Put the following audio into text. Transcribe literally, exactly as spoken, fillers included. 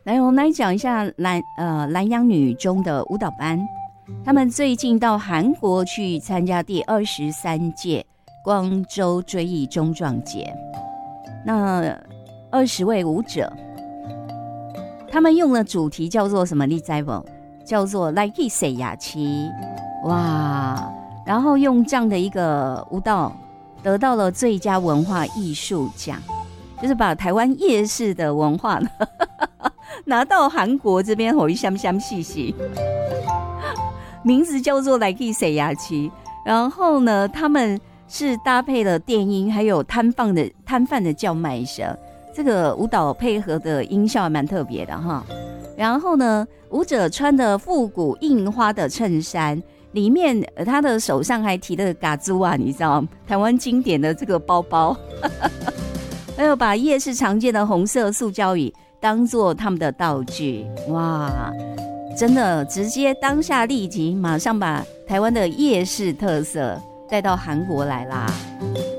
来，我们来讲一下南呃南洋女中的舞蹈班，他们最近到韩国去参加第二十三届光州追忆中壮节。那二十位舞者，他们用的主题叫做什么？你知不？叫做 Like Say 雅琪，哇！然后用这样的一个舞蹈得到了最佳文化艺术奖，就是把台湾夜市的文化呢拿到韩国这边，好香香细细，名字叫做 Like Say 雅琪。然后呢，他们是搭配了电音，还有摊贩的摊贩的叫卖声，这个舞蹈配合的音效还蛮特别的哈。然后呢，舞者穿的复古印花的衬衫，里面他的手上还提了嘎珠啊，你知道吗？台湾经典的这个包包，还有把夜市常见的红色塑胶椅当做他们的道具，哇！真的直接当下立即马上把台湾的夜市特色带到韩国来啦。